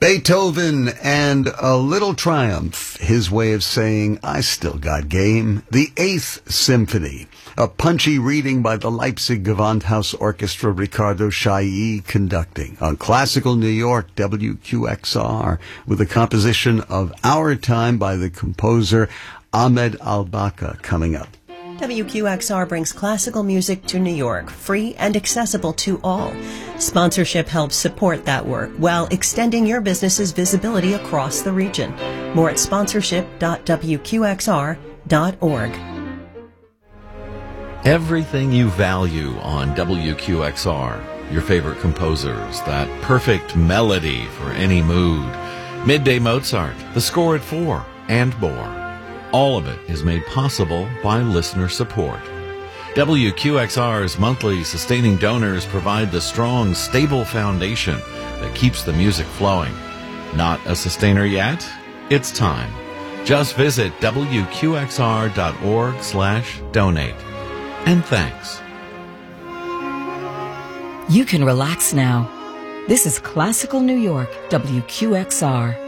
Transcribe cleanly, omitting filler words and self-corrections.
Beethoven and a little triumph, his way of saying, I still got game. The Eighth Symphony, a punchy reading by the Leipzig Gewandhaus Orchestra, Ricardo Chailly conducting on Classical New York, WQXR, with a composition of Our Time by the composer Ahmed Al-Baka coming up. WQXR brings classical music to New York, free and accessible to all. Sponsorship helps support that work while extending your business's visibility across the region. More at sponsorship.wqxr.org. Everything you value on WQXR. Your favorite composers, that perfect melody for any mood. Midday Mozart, The Score at 4, and more. All of it is made possible by listener support. WQXR's monthly sustaining donors provide the strong, stable foundation that keeps the music flowing. Not a sustainer yet? It's time. Just visit WQXR.org/donate. And thanks. You can relax now. This is Classical New York, WQXR.